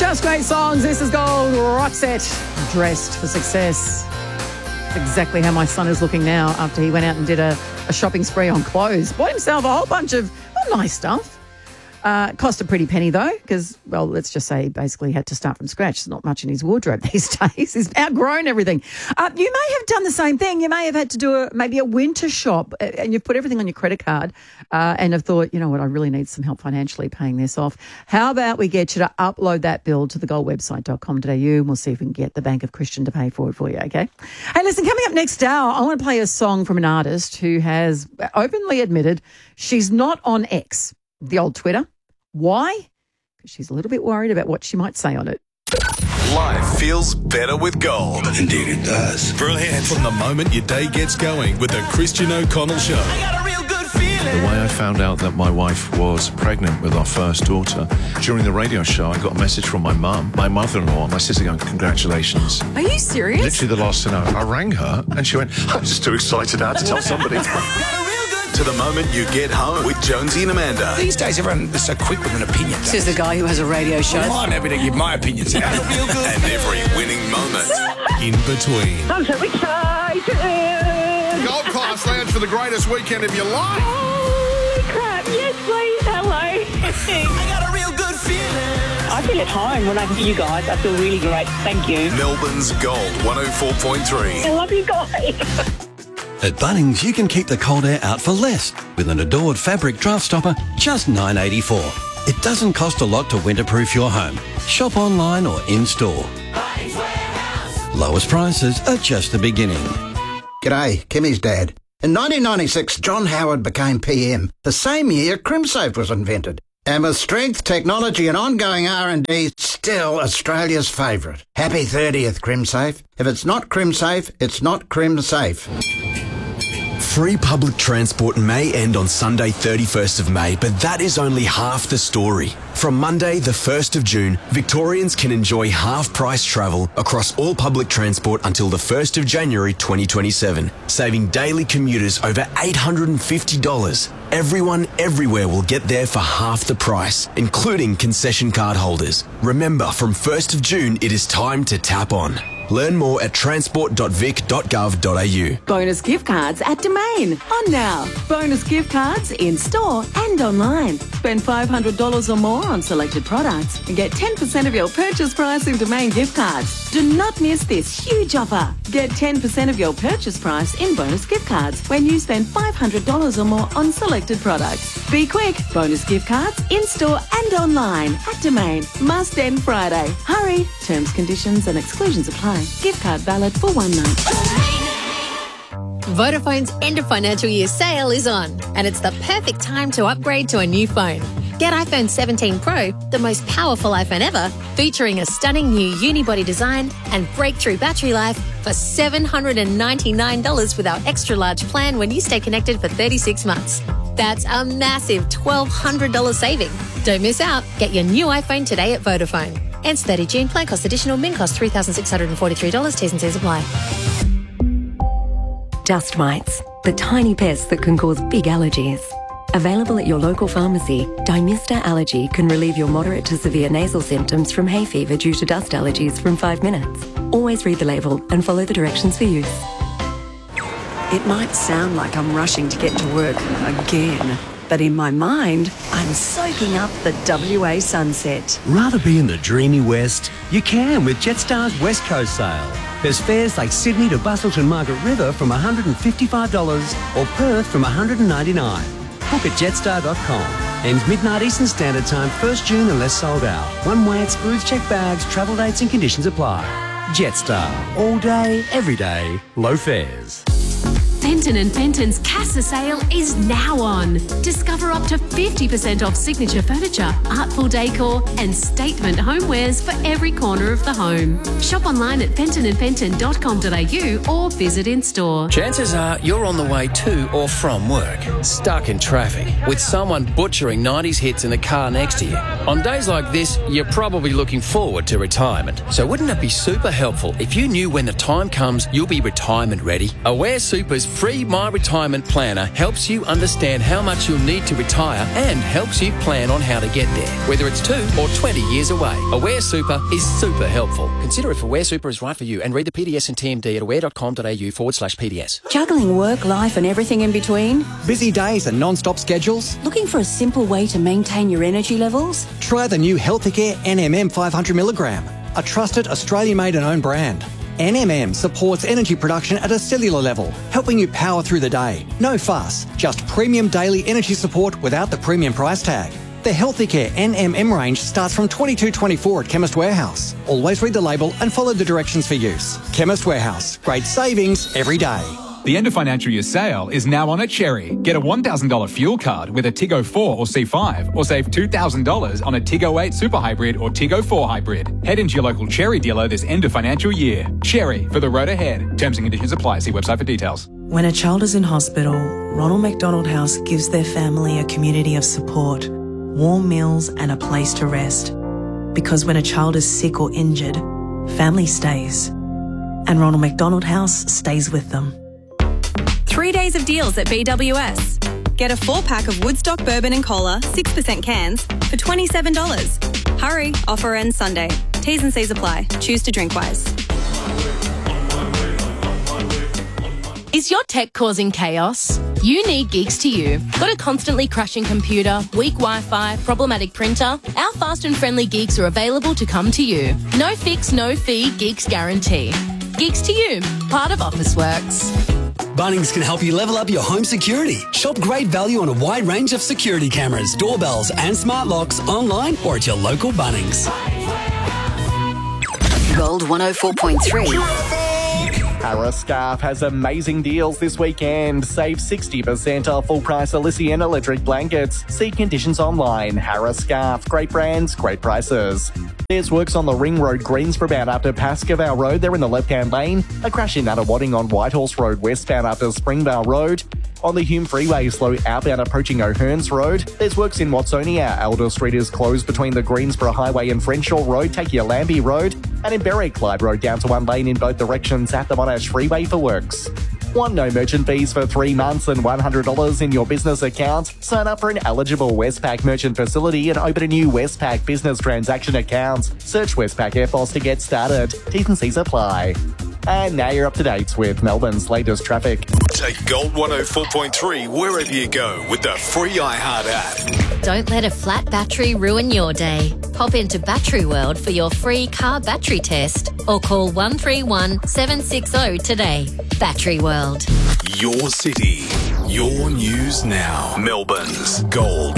Just great songs. This is Gold, Roxette, Dressed for Success. Exactly how my son is looking now after he went out and did a shopping spree on clothes. Bought himself a whole bunch of nice stuff. Cost a pretty penny, though, because, well, let's just say he basically had to start from scratch. There's not much in his wardrobe these days. He's outgrown everything. You may have done the same thing. You may have had to do maybe a winter shop and you've put everything on your credit card and have thought, you know what, I really need some help financially paying this off. How about we get you to upload that bill to thegoldwebsite.com.au and we'll see if we can get the Bank of Christian to pay for it for you, okay? Hey, listen, coming up next hour, I want to play a song from an artist who has openly admitted she's not on X, the old Twitter. Why? Because she's a little bit worried about what she might say on it. Life feels better with gold. Indeed it does. Brilliant. From the moment your day gets going with the Christian O'Connell Show. I got a real good feeling. The way I found out that my wife was pregnant with our first daughter, during the radio show, I got a message from my mum, my mother-in-law, my sister going, congratulations. Are you serious? Literally the last thing I rang her and she went, I'm just too excited I had to tell somebody. To the moment you get home with Jonesy and Amanda. These days, everyone is so quick with an opinion. Says the guy who has a radio show. Well, I'm happy to give my opinions out. And every winning moment in between. I'm so excited. Gold Class Lounge for the greatest weekend of your life. Holy crap. Yes, please. Hello. I got a real good feeling. I feel at home when I hear you guys. I feel really great. Thank you. Melbourne's Gold 104.3. I love you guys. At Bunnings, you can keep the cold air out for less with an Adored fabric draft stopper, just $9.84. It doesn't cost a lot to winterproof your home. Shop online or in-store. Lowest prices are just the beginning. G'day, Kimmy's dad. In 1996, John Howard became PM, the same year CrimSafe was invented. And with strength, technology and ongoing R&D, still Australia's favourite. Happy 30th, CrimSafe. If it's not CrimSafe, it's not CrimSafe. Free public transport may end on Sunday 31st of May, but that is only half the story. From Monday the 1st of June, Victorians can enjoy half-price travel across all public transport until the 1st of January 2027, saving daily commuters over $850. Everyone, everywhere will get there for half the price, including concession card holders. Remember, from 1st of June, it is time to tap on. Learn more at transport.vic.gov.au. Bonus gift cards at Domain. On now. Bonus gift cards in store and online. Spend $500 or more on selected products and get 10% of your purchase price in Domain gift cards. Do not miss this huge offer. Get 10% of your purchase price in bonus gift cards when you spend $500 or more on selected products. Be quick. Bonus gift cards in store and online at Domain. Must end Friday. Hurry. Terms, conditions and exclusions apply. Gift card valid for 1 month. Vodafone's end of financial year sale is on, and it's the perfect time to upgrade to a new phone. Get iPhone 17 Pro, the most powerful iPhone ever, featuring a stunning new unibody design and breakthrough battery life for $799 with our extra large plan when you stay connected for 36 months. That's a massive $1,200 saving. Don't miss out. Get your new iPhone today at Vodafone. Ends 30 June. Plan cost additional. Min cost $3,643. T's and C's apply. Dust mites, the tiny pests that can cause big allergies. Available at your local pharmacy, Dymista Allergy can relieve your moderate to severe nasal symptoms from hay fever due to dust allergies from 5 minutes. Always read the label and follow the directions for use. It might sound like I'm rushing to get to work again, but in my mind, I'm soaking up the WA sunset. Rather be in the dreamy West? You can with Jetstar's West Coast sale. There's fares like Sydney to Busselton Margaret River from $155 or Perth from $199. Book at jetstar.com. Ends midnight Eastern Standard Time, 1st June unless sold out. One way excludes check bags, travel dates and conditions apply. Jetstar. All day, every day, low fares. Fenton & Fenton's Casa sale is now on. Discover up to 50% off signature furniture, artful decor and statement homewares for every corner of the home. Shop online at fentonandfenton.com.au or visit in store. Chances are you're on the way to or from work, stuck in traffic, with someone butchering 90s hits in the car next to you. On days like this, you're probably looking forward to retirement. So wouldn't it be super helpful if you knew when the time comes you'll be retirement ready? Aware Super's free My Retirement Planner helps you understand how much you'll need to retire and helps you plan on how to get there, whether it's 2 or 20 years away. Aware Super is super helpful. Consider if Aware Super is right for you and read the PDS and TMD at aware.com.au/PDS. Juggling work, life and everything in between? Busy days and non-stop schedules? Looking for a simple way to maintain your energy levels? Try the new Healthicare NMM 500mg, a trusted Australian-made and owned brand. NMM supports energy production at a cellular level, helping you power through the day. No fuss, just premium daily energy support without the premium price tag. The Healthicare NMM range starts from $22.24 at Chemist Warehouse. Always read the label and follow the directions for use. Chemist Warehouse, great savings every day. The end of financial year sale is now on at Cherry. Get a $1,000 fuel card with a Tiggo 4 or C5 or save $2,000 on a Tiggo 8 Super Hybrid or Tiggo 4 Hybrid. Head into your local Cherry dealer this end of financial year. Cherry, for the road ahead. Terms and conditions apply. See website for details. When a child is in hospital, Ronald McDonald House gives their family a community of support, warm meals and a place to rest. Because when a child is sick or injured, family stays. And Ronald McDonald House stays with them. 3 days of deals at BWS. Get a 4-pack of Woodstock Bourbon and Cola, 6% cans, for $27. Hurry, offer ends Sunday. T's and C's apply. Choose to drink wise. Is your tech causing chaos? You need Geeks to You. Got a constantly crashing computer, weak Wi-Fi, problematic printer? Our fast and friendly Geeks are available to come to you. No fix, no fee, Geeks guarantee. Geeks to You, part of Officeworks. Bunnings can help you level up your home security. Shop great value on a wide range of security cameras, doorbells and smart locks online or at your local Bunnings. Gold 104.3. Harris Scarf has amazing deals this weekend. Save 60% off full price Elysian electric blankets. See conditions online. Harris Scarf. Great brands, great prices. There's works on the Ring Road Greensboro bound after Pascoe Road. They're in the left-hand lane. A crash in Nunawading on Whitehorse Road westbound after Springvale Road. On the Hume Freeway, slow outbound approaching O'Hearns Road. There's works in Watsonia. Elder Street is closed between the Greensboro Highway and Frenshaw Road. Take your Lambie Road. And in Berwick, Clyde Road down to one lane in both directions at the Monash Freeway for works. Want no merchant fees for 3 months and $100 in your business account? Sign up for an eligible Westpac merchant facility and open a new Westpac business transaction account. Search Westpac Airforce to get started. T's and C's apply. And now you're up to date with Melbourne's latest traffic. Take Gold 104.3 wherever you go with the free iHeart app. Don't let a flat battery ruin your day. Pop into Battery World for your free car battery test or call 131 760 today. Battery World. Your city, your news now. Melbourne's Gold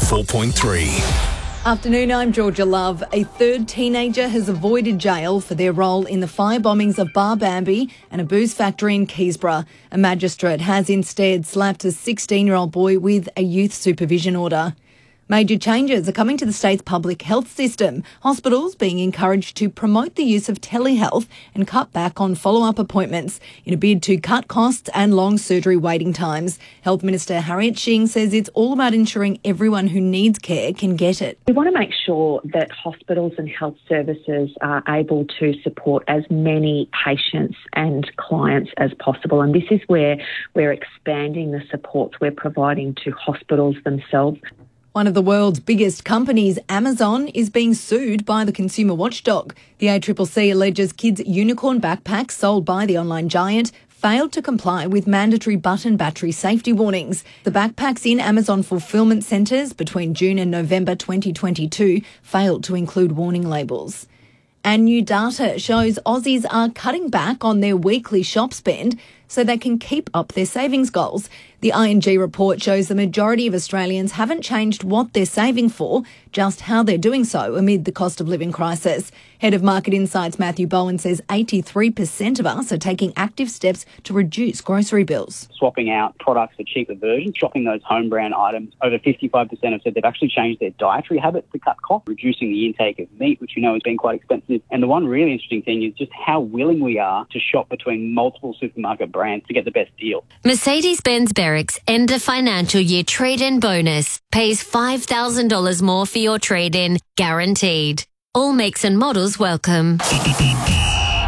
104.3. Afternoon, I'm Georgia Love. A third teenager has avoided jail for their role in the fire bombings of Bar Bambi and a booze factory in Keysborough. A magistrate has instead slapped a 16-year-old boy with a youth supervision order. Major changes are coming to the state's public health system. Hospitals being encouraged to promote the use of telehealth and cut back on follow-up appointments in a bid to cut costs and long surgery waiting times. Health Minister Harriet Shing says it's all about ensuring everyone who needs care can get it. We want to make sure that hospitals and health services are able to support as many patients and clients as possible. And this is where we're expanding the supports we're providing to hospitals themselves. One of the world's biggest companies, Amazon, is being sued by the consumer watchdog. The ACCC alleges kids' unicorn backpacks sold by the online giant failed to comply with mandatory button battery safety warnings. The backpacks in Amazon fulfillment centres between June and November 2022 failed to include warning labels. And new data shows Aussies are cutting back on their weekly shop spend so they can keep up their savings goals. The ING report shows the majority of Australians haven't changed what they're saving for, just how they're doing so amid the cost of living crisis. Head of Market Insights Matthew Bowen says 83% of us are taking active steps to reduce grocery bills. Swapping out products for cheaper versions, shopping those home brand items. Over 55% have said they've actually changed their dietary habits to cut costs, reducing the intake of meat, which has been quite expensive. And the one really interesting thing is just how willing we are to shop between multiple supermarket brands to get the best deal. Mercedes-Benz Berwick's end of financial year trade-in bonus pays $5,000 more for your trade-in, guaranteed. All makes and models welcome.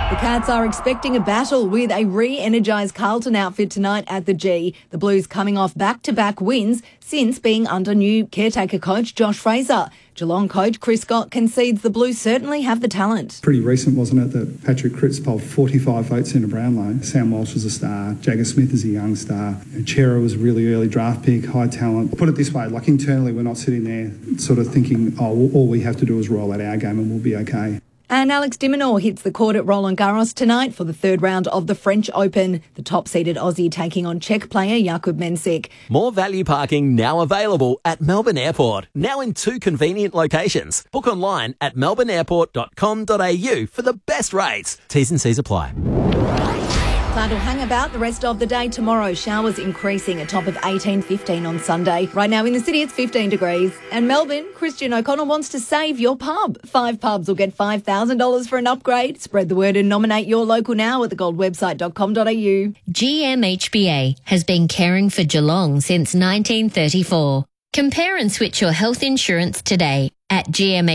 The Cats are expecting a battle with a re-energised Carlton outfit tonight at the G. The Blues coming off back-to-back wins since being under new caretaker coach Josh Fraser. Geelong coach Chris Scott concedes the Blues certainly have the talent. Pretty recent, wasn't it, that Patrick Cripps polled 45 votes in a Brownlow. Sam Walsh was a star. Jagger Smith is a young star. Chera was a really early draft pick, high talent. Put it this way, like internally we're not sitting there sort of thinking, oh, all we have to do is roll out our game and we'll be okay. And Alex de Minaur hits the court at Roland Garros tonight for the third round of the French Open. The top-seeded Aussie taking on Czech player Jakub Mensik. More value parking now available at Melbourne Airport. Now in 2 convenient locations. Book online at melbourneairport.com.au for the best rates. T's and C's apply. Cloud will hang about the rest of the day tomorrow. Showers increasing, a top of 18-15 on Sunday. Right now in the city, it's 15 degrees. And Melbourne, Christian O'Connell wants to save your pub. 5 pubs will get $5,000 for an upgrade. Spread the word and nominate your local now at thegoldwebsite.com.au. GMHBA has been caring for Geelong since 1934. Compare and switch your health insurance today at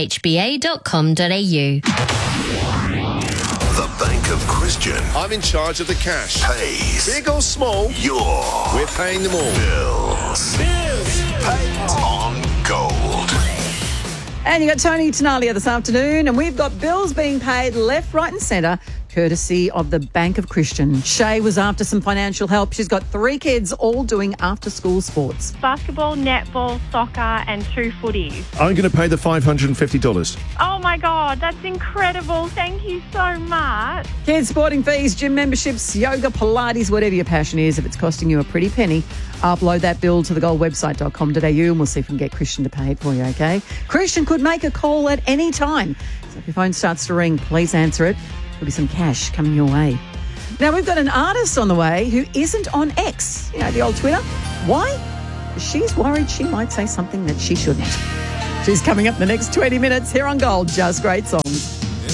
gmhba.com.au. The Bank of Christian. I'm in charge of the cash. Pays. Big or small, we're paying them all. Bills. Paid on gold. And you got Tony Tenalia this afternoon, and we've got bills being paid left, right and centre, courtesy of the Bank of Christian. Shay was after some financial help. She's got 3 kids all doing after-school sports. Basketball, netball, soccer and 2 footies. I'm going to pay the $550. Oh my God, that's incredible. Thank you so much. Kids, sporting fees, gym memberships, yoga, Pilates, whatever your passion is. If it's costing you a pretty penny, upload that bill to thegoldwebsite.com.au and we'll see if we can get Christian to pay it for you, okay? Christian could make a call at any time. So if your phone starts to ring, please answer it. There'll be some cash coming your way. Now, we've got an artist on the way who isn't on X, you know, the old Twitter. Why? She's worried she might say something that she shouldn't. She's coming up in the next 20 minutes here on Gold. Just great songs.